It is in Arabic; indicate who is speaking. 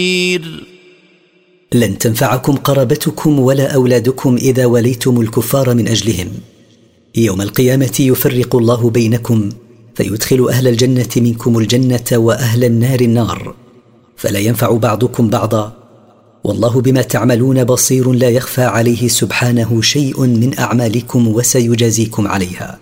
Speaker 1: لن تنفعكم قرابتكم ولا أولادكم إذا وليتم الكفار من أجلهم. يوم القيامة يفرق الله بينكم فيدخل أهل الجنة منكم الجنة وأهل النار النار، فلا ينفع بعضكم بعضا، والله بما تعملون بصير لا يخفى عليه سبحانه شيء من أعمالكم وسيجازيكم عليها.